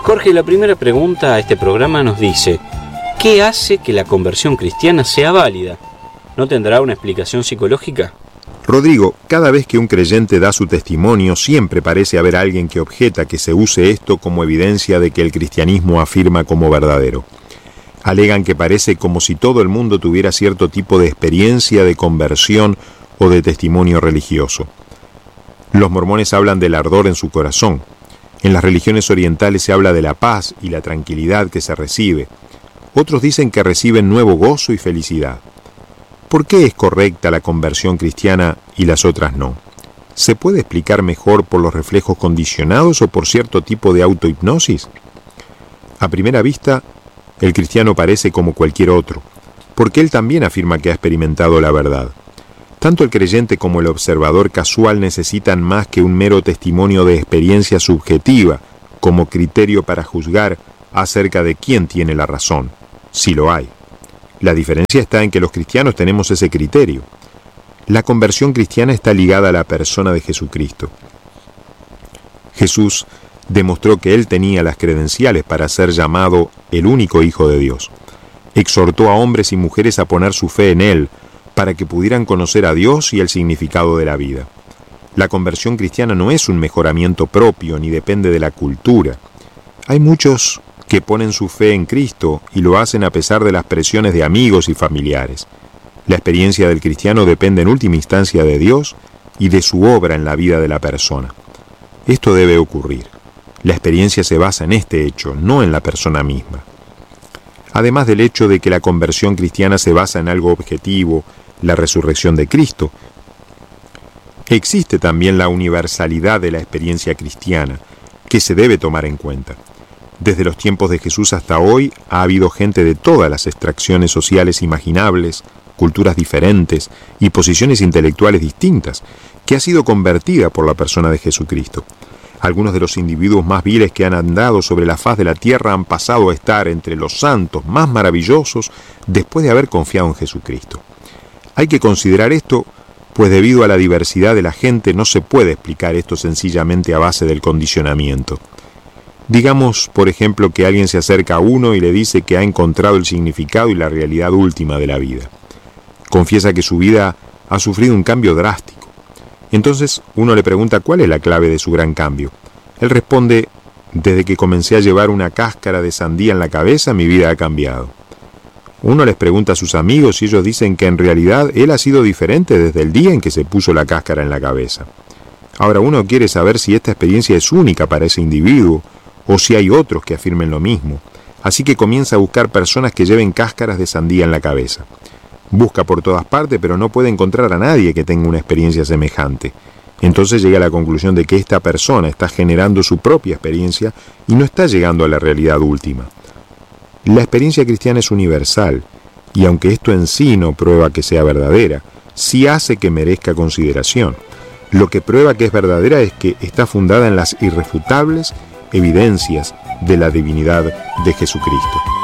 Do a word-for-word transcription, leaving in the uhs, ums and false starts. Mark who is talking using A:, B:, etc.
A: Jorge, la primera pregunta a este programa nos dice: ¿qué hace que la conversión cristiana sea válida? ¿No tendrá una explicación psicológica?
B: Rodrigo, cada vez que un creyente da su testimonio, siempre parece haber alguien que objeta que se use esto como evidencia de que el cristianismo afirma como verdadero. Alegan que parece como si todo el mundo tuviera cierto tipo de experiencia de conversión o de testimonio religioso. Los mormones hablan del ardor en su corazón. En las religiones orientales se habla de la paz y la tranquilidad que se recibe. Otros dicen que reciben nuevo gozo y felicidad. ¿Por qué es correcta la conversión cristiana y las otras no? ¿Se puede explicar mejor por los reflejos condicionados o por cierto tipo de autohipnosis? A primera vista, el cristiano parece como cualquier otro, porque él también afirma que ha experimentado la verdad. Tanto el creyente como el observador casual necesitan más que un mero testimonio de experiencia subjetiva como criterio para juzgar acerca de quién tiene la razón, si lo hay. La diferencia está en que los cristianos tenemos ese criterio. La conversión cristiana está ligada a la persona de Jesucristo. Jesús demostró que él tenía las credenciales para ser llamado el único Hijo de Dios. Exhortó a hombres y mujeres a poner su fe en él, para que pudieran conocer a Dios y el significado de la vida. La conversión cristiana no es un mejoramiento propio ni depende de la cultura. Hay muchos que ponen su fe en Cristo y lo hacen a pesar de las presiones de amigos y familiares. La experiencia del cristiano depende en última instancia de Dios y de su obra en la vida de la persona. Esto debe ocurrir. La experiencia se basa en este hecho, no en la persona misma. Además del hecho de que la conversión cristiana se basa en algo objetivo, la resurrección de Cristo, existe también la universalidad de la experiencia cristiana, que se debe tomar en cuenta. Desde los tiempos de Jesús hasta hoy ha habido gente de todas las extracciones sociales imaginables, culturas diferentes y posiciones intelectuales distintas, que ha sido convertida por la persona de Jesucristo. Algunos de los individuos más viles que han andado sobre la faz de la tierra han pasado a estar entre los santos más maravillosos después de haber confiado en Jesucristo. Hay que considerar esto, pues debido a la diversidad de la gente no se puede explicar esto sencillamente a base del condicionamiento. Digamos, por ejemplo, que alguien se acerca a uno y le dice que ha encontrado el significado y la realidad última de la vida. Confiesa que su vida ha sufrido un cambio drástico. Entonces uno le pregunta cuál es la clave de su gran cambio. Él responde: desde que comencé a llevar una cáscara de sandía en la cabeza, mi vida ha cambiado. Uno les pregunta a sus amigos y ellos dicen que en realidad él ha sido diferente desde el día en que se puso la cáscara en la cabeza. Ahora uno quiere saber si esta experiencia es única para ese individuo o si hay otros que afirmen lo mismo. Así que comienza a buscar personas que lleven cáscaras de sandía en la cabeza. Busca por todas partes, pero no puede encontrar a nadie que tenga una experiencia semejante. Entonces llega a la conclusión de que esta persona está generando su propia experiencia y no está llegando a la realidad última. La experiencia cristiana es universal, y aunque esto en sí no prueba que sea verdadera, sí hace que merezca consideración. Lo que prueba que es verdadera es que está fundada en las irrefutables evidencias de la divinidad de Jesucristo.